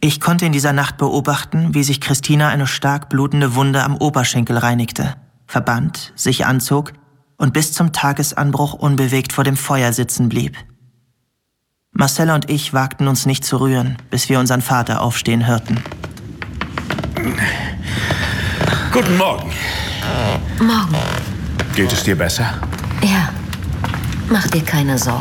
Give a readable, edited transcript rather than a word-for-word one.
Ich konnte in dieser Nacht beobachten, wie sich Christina eine stark blutende Wunde am Oberschenkel reinigte, verband, sich anzog und bis zum Tagesanbruch unbewegt vor dem Feuer sitzen blieb. Marcella und ich wagten uns nicht zu rühren, bis wir unseren Vater aufstehen hörten. Guten Morgen. Morgen. Geht es dir besser? Ja, mach dir keine Sorgen.